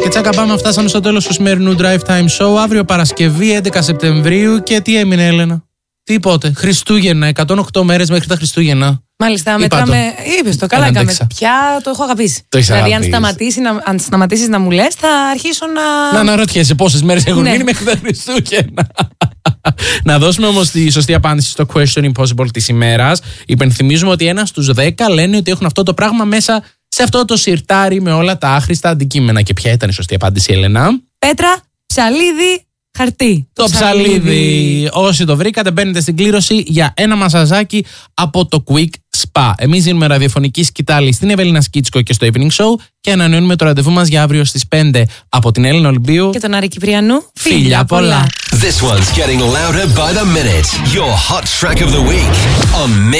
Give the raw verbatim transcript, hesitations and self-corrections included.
Και τσάκα πάμε, φτάσαμε στο τέλος του σημερινού Drive Time Show. Αύριο Παρασκευή έντεκα Σεπτεμβρίου. Και τι έμεινε, Έλενα? Τίποτε. Χριστούγεννα, εκατόν οκτώ μέρες μέχρι τα Χριστούγεννα. Μάλιστα, μετράμε. Είπες το, καλά έκαμε. Πια το έχω αγαπήσει. Το δηλαδή, αν σταματήσεις να, αν σταματήσεις να μου λες, θα αρχίσω να. Να αναρωτιέσαι πόσες μέρες έχουν Ναι. μείνει μέχρι τα Χριστούγεννα. Να δώσουμε όμως τη σωστή απάντηση στο Question Impossible της ημέρας. Υπενθυμίζουμε ότι ένα στους δέκα λένε ότι έχουν αυτό το πράγμα μέσα σε αυτό το σιρτάρι με όλα τα άχρηστα αντικείμενα. Και ποια ήταν η σωστή απάντηση, Έλενα? Πέτρα, ψαλίδι, χαρτί. Το, το ψαλίδι. ψαλίδι. Όσοι το βρήκατε, μπαίνετε στην κλήρωση για ένα μασαζάκι από το Quick Spa. Εμείς δίνουμε ραδιοφωνική σκητάλη στην Ευελίνα Σκίτσκο και στο Evening Show και ανανεώνουμε το ραντεβού μας για αύριο στις πέντε από την Έλληνα Ολυμπίου και τον Άρη Κυπριανού. Φιλιά πολλά. This one's getting louder by the minute. Your hot track of the week on